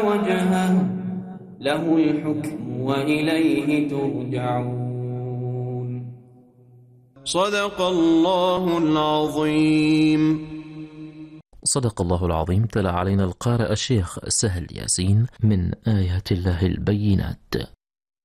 وجهه له الحكم وإليه ترجعون. صدق الله العظيم. صدق الله العظيم. تلا علينا القارئ الشيخ سهل ياسين من آيات الله البينات.